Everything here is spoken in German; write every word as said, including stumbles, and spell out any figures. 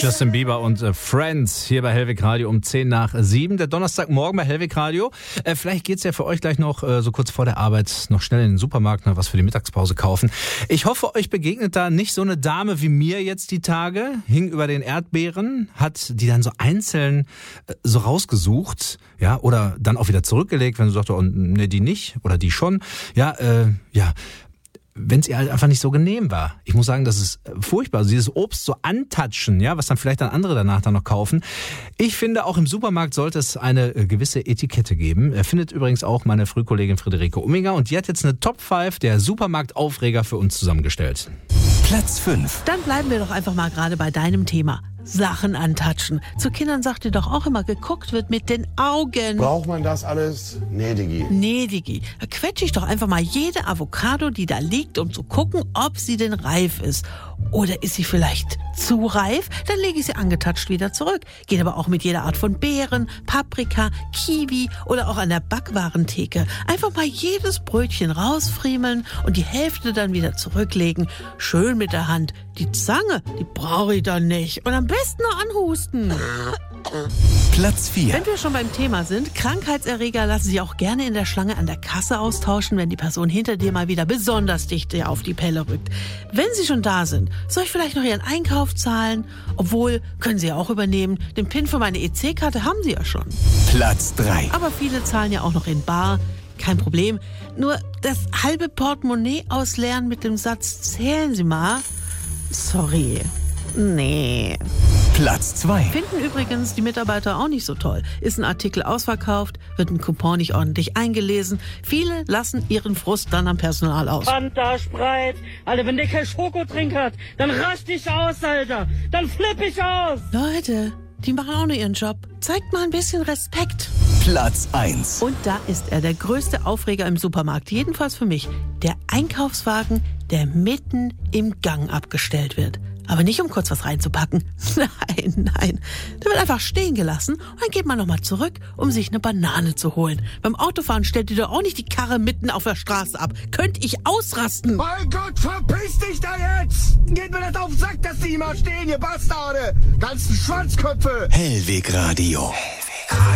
Justin Bieber und äh, Friends hier bei Hellwig Radio um zehn nach sieben. Der Donnerstagmorgen bei Hellwig Radio. Äh, vielleicht geht's ja für euch gleich noch äh, so kurz vor der Arbeit noch schnell in den Supermarkt noch was für die Mittagspause kaufen. Ich hoffe, euch begegnet da nicht so eine Dame wie mir jetzt die Tage. Hing über den Erdbeeren, hat die dann so einzeln äh, so rausgesucht, ja, oder dann auch wieder zurückgelegt, wenn du sagst, oh, ne, die nicht oder die schon. Ja, äh, ja. Wenn es ihr halt einfach nicht so genehm war. Ich muss sagen, das ist furchtbar. Also dieses Obst so antatschen, ja, was dann vielleicht dann andere danach dann noch kaufen. Ich finde, auch im Supermarkt sollte es eine gewisse Etikette geben. Er findet übrigens auch meine Frühkollegin Friederike Umminger und die hat jetzt eine Top fünf der Supermarktaufreger für uns zusammengestellt. Platz fünf. Dann bleiben wir doch einfach mal gerade bei deinem Thema. Sachen antatschen. Zu Kindern sagt ihr doch auch immer, geguckt wird mit den Augen. Braucht man das alles? Nee, Digi. Nee, Digi. Da quetsche ich doch einfach mal jede Avocado, die da liegt, um zu gucken, ob sie denn reif ist. Oder ist sie vielleicht zu reif? Dann lege ich sie angetatscht wieder zurück. Geht aber auch mit jeder Art von Beeren, Paprika, Kiwi oder auch an der Backwarentheke. Einfach mal jedes Brötchen rausfriemeln und die Hälfte dann wieder zurücklegen. Schön mit der Hand. Die Zange, die brauche ich dann nicht. Und am besten noch anhusten. Platz vier. Wenn wir schon beim Thema sind, Krankheitserreger lassen sich auch gerne in der Schlange an der Kasse austauschen, wenn die Person hinter dir mal wieder besonders dicht dir auf die Pelle rückt. Wenn sie schon da sind, soll ich vielleicht noch ihren Einkauf zahlen? Obwohl, können sie ja auch übernehmen. Den PIN für meine E C-Karte haben sie ja schon. Platz drei. Aber viele zahlen ja auch noch in bar. Kein Problem. Nur das halbe Portemonnaie ausleeren mit dem Satz, zählen Sie mal. Sorry. Nee. Platz zwei. Finden übrigens die Mitarbeiter auch nicht so toll. Ist ein Artikel ausverkauft, wird ein Coupon nicht ordentlich eingelesen. Viele lassen ihren Frust dann am Personal aus. Fanta, Spreit. Alter, wenn der kein Schokotrink hat, dann rast ich aus, Alter. Dann flipp ich aus. Leute, die machen auch nur ihren Job. Zeigt mal ein bisschen Respekt. Platz eins. Und da ist er, der größte Aufreger im Supermarkt. Jedenfalls für mich. Der Einkaufswagen, der mitten im Gang abgestellt wird. Aber nicht, um kurz was reinzupacken. Nein, nein. Der wird einfach stehen gelassen und dann geht man nochmal zurück, um sich eine Banane zu holen. Beim Autofahren stellt ihr doch auch nicht die Karre mitten auf der Straße ab. Könnte ich ausrasten. Mein Gott, verpiss dich da jetzt! Geht mir das auf den Sack, dass die immer stehen, ihr Bastarde! Ganzen Schwanzköpfe! Hellwig Radio.